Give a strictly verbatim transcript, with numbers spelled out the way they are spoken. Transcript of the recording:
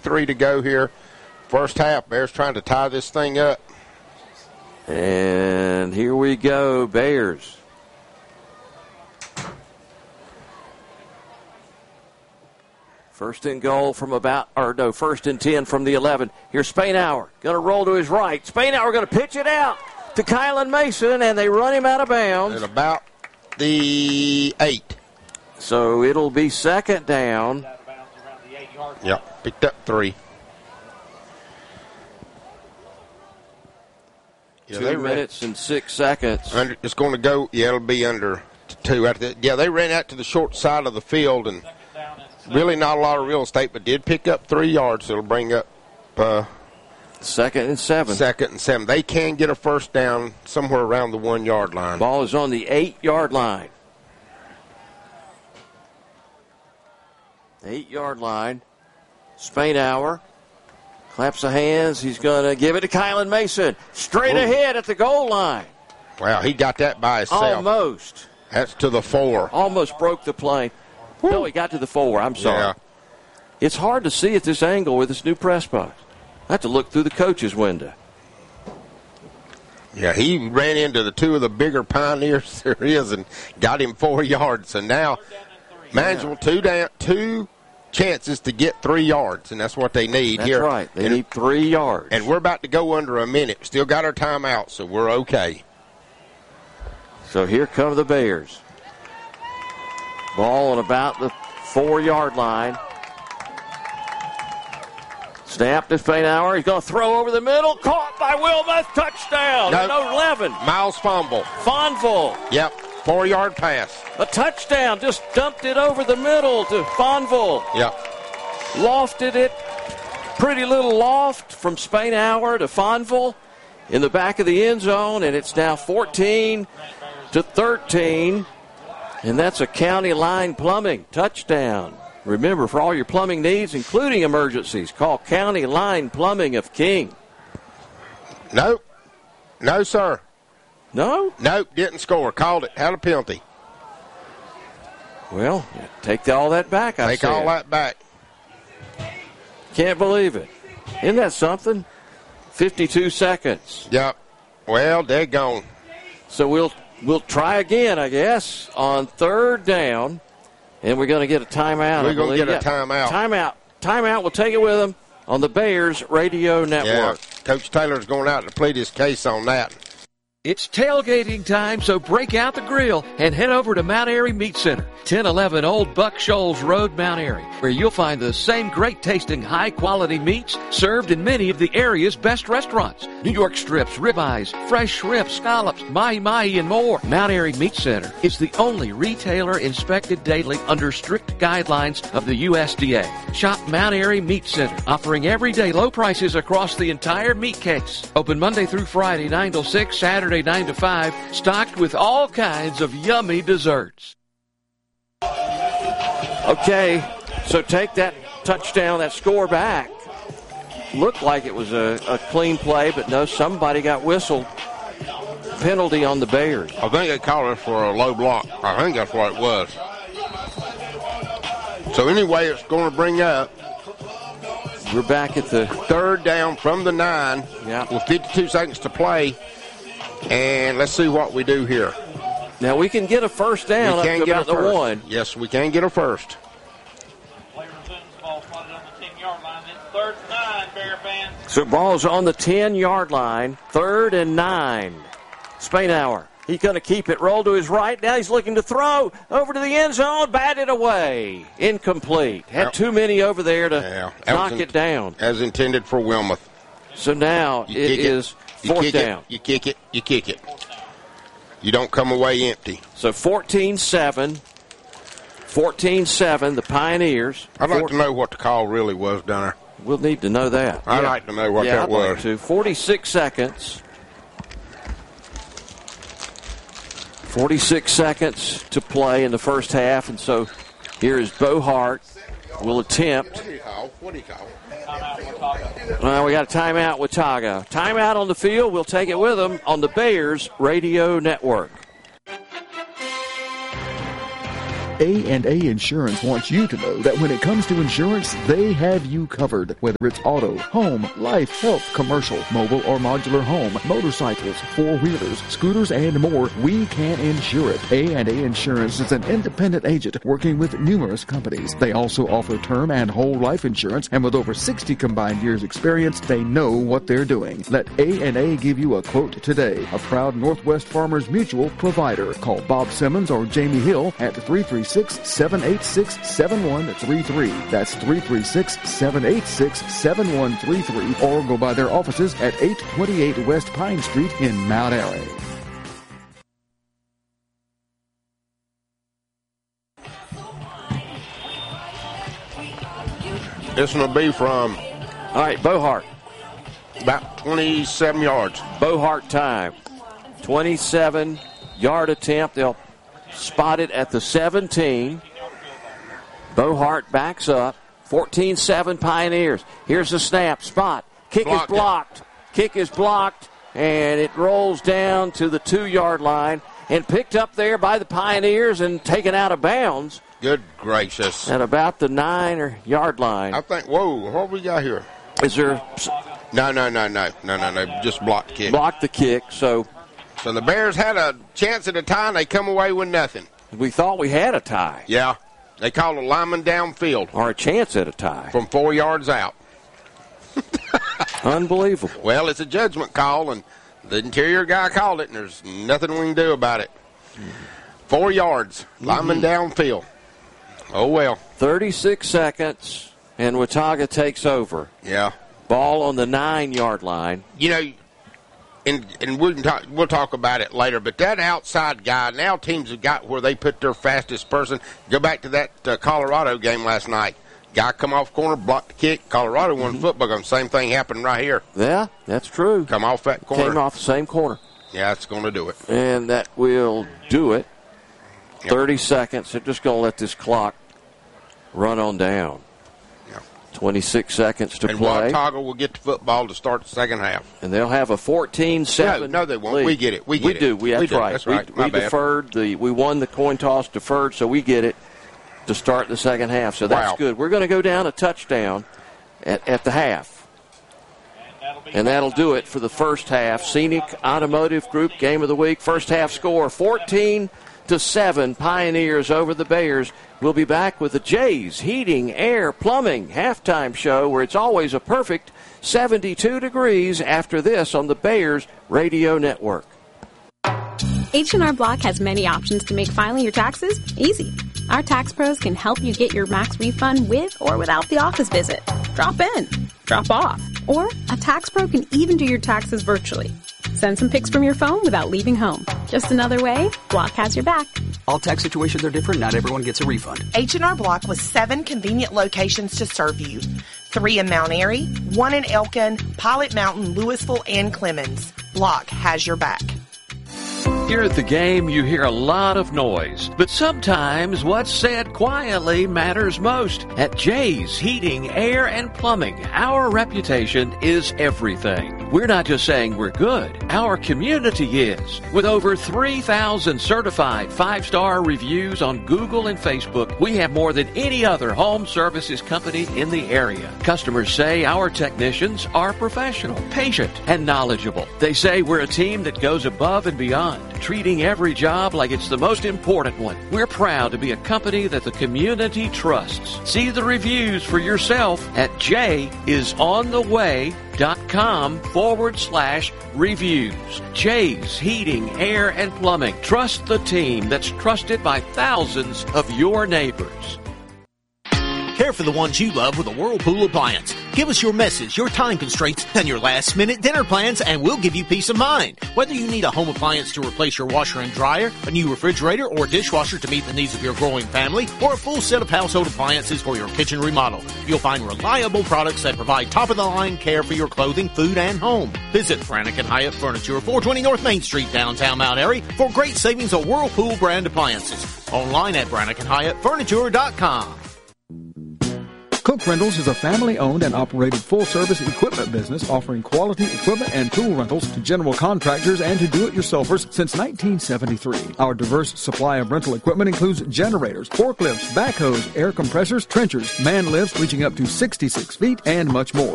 fifty-three to go here. First half, Bears trying to tie this thing up. And here we go, Bears. First and goal from about, or no, first and ten from the eleven. Here's Spainhour. Going to roll to his right. Spainhour going to pitch it out to Kylan Mason, and they run him out of bounds. At about the eight. So it'll be second down. Yep, picked up three. Yeah, Two minutes ran, and six seconds. Under, it's going to go, yeah, it'll be under two. After that. Yeah, they ran out to the short side of the field, and really not a lot of real estate, but did pick up three yards. So it'll bring up uh, second and seven. Second and seven. They can get a first down somewhere around the one-yard line. Ball is on the eight-yard line. Eight-yard line. Spainhour claps the hands. He's going to give it to Kylan Mason. Straight Ooh. ahead at the goal line. Wow, he got that by himself. Almost. That's to the four. Almost broke the plane. Woo. No, he got to the four. I'm sorry. Yeah. It's hard to see at this angle with this new press box. I have to look through the coach's window. Yeah, he ran into the two of the bigger Pioneers there is and got him four yards. And now, Mansell, two down, two chances to get three yards, and that's what they need that's here. That's right. They and, need three yards. And we're about to go under a minute. Still got our timeout, so we're okay. So here come the Bears. Ball on about the four-yard line. Snap to Spainhour. He's going to throw over the middle. Caught by Wilmoth. Touchdown. No, no eleven. Miles fumble. Fonville. Yep. Four-yard pass. A touchdown. Just dumped it over the middle to Fonville. Yep. Lofted it. Pretty little loft from Spainhour to Fonville in the back of the end zone, and it's now fourteen to thirteen. And that's a County Line Plumbing touchdown. Remember, for all your plumbing needs, including emergencies, call County Line Plumbing of King. Nope. No, sir. No? Nope, didn't score. Called it. Had a penalty. Well, take all that back, I Take said. all that back. Can't believe it. Isn't that something? fifty-two seconds. Yep. Well, they're gone. So we'll we'll try again, I guess, on third down. And we're going to get a timeout. We're going to get yeah. a timeout. Timeout. Timeout. We'll take it with them on the Bears Radio Network. Yeah. Coach Taylor's going out to plead his case on that. It's tailgating time, so break out the grill and head over to Mount Airy Meat Center, ten eleven Old Buck Shoals Road, Mount Airy, where you'll find the same great-tasting, high-quality meats served in many of the area's best restaurants. New York strips, ribeyes, fresh shrimp, scallops, mahi-mahi, and more. Mount Airy Meat Center is the only retailer inspected daily under strict guidelines of the U S D A. Shop Mount Airy Meat Center, offering everyday low prices across the entire meat case. Open Monday through Friday, nine till six, Saturday, nine to five, stocked with all kinds of yummy desserts. Okay, so take that touchdown, that score back. Looked like it was a, a clean play, but no, somebody got whistled. Penalty on the Bears. I think they called us for a low block. I think that's what it was. So anyway, it's going to bring up. We're back at the third down from the nine yeah. with fifty-two seconds to play. And let's see what we do here. Now, we can get a first down up to about the one. Yes, we can get a first. So ball's on the ten-yard line, third and nine. Spainhour, he's going to keep it, roll to his right. Now he's looking to throw over to the end zone, batted away. Incomplete. Had too many over there to yeah, knock it down. As intended for Wilmoth. So now you it is it. fourth down. It. You kick it, you kick it. You don't come away empty. So fourteen seven. fourteen seven, the Pioneers. I'd like Four- to know what the call really was down there. We'll need to know that. I'd yeah. like to know what yeah, that I'd was. Like to. forty-six seconds. forty-six seconds to play in the first half, and so here is Bohart. Will attempt. What do you call? What do you call? Well, we got a timeout with Tago. Timeout on the field. We'll take it with them on the Bears Radio Network. A and A Insurance wants you to know that when it comes to insurance, they have you covered. Whether it's auto, home, life, health, commercial, mobile or modular home, motorcycles, four-wheelers, scooters, and more, we can insure it. A and A Insurance is an independent agent working with numerous companies. They also offer term and whole life insurance, and with over sixty combined years experience, they know what they're doing. Let A and A give you a quote today. A proud Northwest Farmers Mutual provider. Call Bob Simmons or Jamie Hill at three three six, seven eight six, seven one three three. That's three three six, seven eight six, seven one three three, or go by their offices at eight twenty-eight West Pine Street in Mount Airy. This one will be from, all right, Bohart. About twenty-seven yards. Bohart time. twenty-seven yard attempt. They'll spot it at the seventeen. Bohart backs up. fourteen seven Pioneers. Here's the snap. Spot. Kick blocked is blocked. It. Kick is blocked. And it rolls down to the two-yard line and picked up there by the Pioneers and taken out of bounds. Good gracious. At about the nine-yard line. I think, whoa, what we got here? Is there... No, no, no, no, no, no, no. Just blocked the kick. Blocked the kick, so... So the Bears had a chance at a tie, and they come away with nothing. We thought we had a tie. Yeah. They called a lineman downfield. Or a chance at a tie. From four yards out. Unbelievable. Well, it's a judgment call, and the interior guy called it, and there's nothing we can do about it. Four yards, lineman mm-hmm. downfield. Oh, well. thirty-six seconds, and Watauga takes over. Yeah. Ball on the nine-yard line. You know, and, and we can talk, we'll talk about it later, but that outside guy, now teams have got where they put their fastest person. Go back to that uh, Colorado game last night. Guy come off corner, blocked the kick. Colorado won mm-hmm. football game. Same thing happened right here. Yeah, that's true. Come off that corner. Came off the same corner. Yeah, it's going to do it. And that will do it. Yep. thirty seconds. They're just going to let this clock run on down. Yep. twenty-six seconds to and play. And Watauga will get the football to start the second half. And they'll have a fourteen seven. No, no, they won't. Lead. We get it. We get we it. do. We, that's we do. right. That's right. We, My we bad. deferred. The, we won the coin toss deferred, so we get it to start the second half. So that's wow. good. We're going to go down a touchdown at, at the half. And that'll do it for the first half. Scenic Automotive Group Game of the Week. First half score fourteen to seven. Pioneers over the Bears. We'll be back with the Jays Heating, Air, Plumbing halftime show where it's always a perfect seventy-two degrees after this on the Bears Radio Network. H and R Block has many options to make filing your taxes easy. Our tax pros can help you get your max refund with or without the office visit. Drop in, drop off, or a tax pro can even do your taxes virtually. Send some pics from your phone without leaving home. Just another way Block has your back. All tax situations are different. Not everyone gets a refund. H and R Block with seven convenient locations to serve you. Three in Mount Airy, one in Elkin, Pilot Mountain, Louisville, and Clemens. Block has your back. Here at the game, you hear a lot of noise, but sometimes what's said quietly matters most. At Jay's Heating, Air, and Plumbing, our reputation is everything. We're not just saying we're good, our community is. With over three thousand certified five-star reviews on Google and Facebook, we have more than any other home services company in the area. Customers say our technicians are professional, patient, and knowledgeable. They say we're a team that goes above and beyond, treating every job like it's the most important one. We're proud to be a company that the community trusts. See the reviews for yourself at jayisontheway.com forward slash reviews. Jay's Heating, Air, and Plumbing. Trust the team that's trusted by thousands of your neighbors. Care for the ones you love with a Whirlpool appliance. Give us your messes, your time constraints, and your last-minute dinner plans, and we'll give you peace of mind. Whether you need a home appliance to replace your washer and dryer, a new refrigerator or dishwasher to meet the needs of your growing family, or a full set of household appliances for your kitchen remodel, you'll find reliable products that provide top-of-the-line care for your clothing, food, and home. Visit Brannick and Hyatt Furniture, four twenty North Main Street, downtown Mount Airy, for great savings on Whirlpool brand appliances. Online at brannick and hyatt furniture dot com. Cook Rentals is a family-owned and operated full-service equipment business offering quality equipment and tool rentals to general contractors and to do-it-yourselfers since nineteen seventy-three. Our diverse supply of rental equipment includes generators, forklifts, backhoes, air compressors, trenchers, man lifts reaching up to sixty-six feet, and much more.